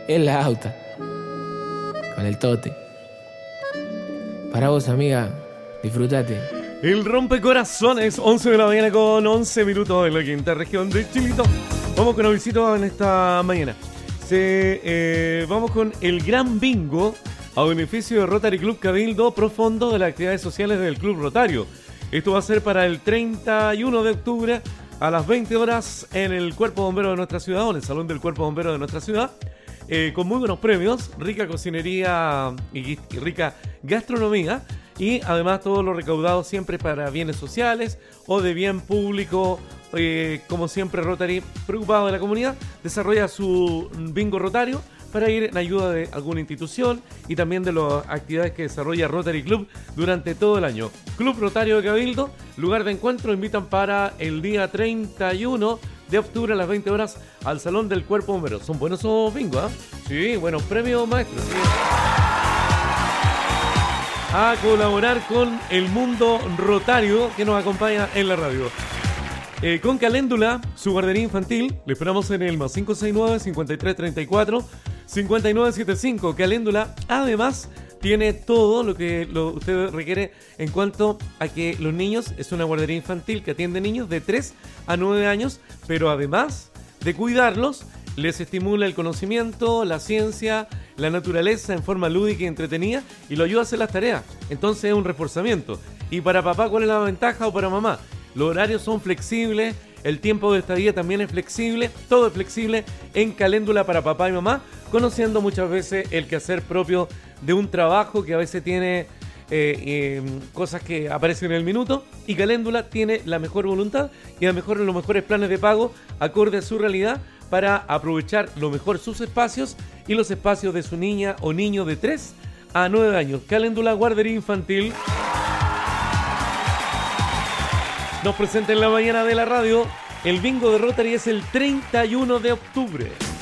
en la auta, con el tote. Para vos, amiga, disfrutate. El rompecorazones, 11 de la mañana con 11 minutos en la quinta región de Chilito. Vamos con Avisito en esta mañana. Vamos con el gran bingo a beneficio de Rotary Club Cabildo, profundo de las actividades sociales del Club Rotario. Esto va a ser para el 31 de octubre a las 20 horas en el Cuerpo Bombero de nuestra ciudad, o en el Salón del Cuerpo Bombero de nuestra ciudad, con muy buenos premios, rica cocinería y rica gastronomía, y además todo lo recaudado siempre para bienes sociales o de bien público. Como siempre, Rotary, preocupado de la comunidad, desarrolla su bingo rotario para ir en ayuda de alguna institución y también de las actividades que desarrolla Rotary Club durante todo el año. Club Rotario de Cabildo, lugar de encuentro, invitan para el día 31 de octubre a las 20 horas al Salón del Cuerpo Bombero. Son buenos esos bingos, ¿eh? Sí, buenos premios, maestros. Sí. A colaborar con el mundo rotario que nos acompaña en la radio. Con Caléndula, su guardería infantil, le esperamos en el más 569-5334-5975. Caléndula, además, tiene todo lo que usted requiere en cuanto a que los niños, es una guardería infantil que atiende niños de 3 a 9 años, pero además de cuidarlos, les estimula el conocimiento, la ciencia, la naturaleza en forma lúdica y entretenida y lo ayuda a hacer las tareas. Entonces es un reforzamiento. Y para papá, ¿cuál es la ventaja? O para mamá, los horarios son flexibles, el tiempo de estadía también es flexible, todo es flexible en Caléndula para papá y mamá, conociendo muchas veces el quehacer propio de un trabajo que a veces tiene cosas que aparecen en el minuto, y Caléndula tiene la mejor voluntad y los mejores planes de pago acorde a su realidad para aprovechar lo mejor sus espacios y los espacios de su niña o niño de 3 a 9 años. Caléndula, guardería infantil. Nos presenta en la mañana de la radio. El bingo de Rotary es el 31 de octubre.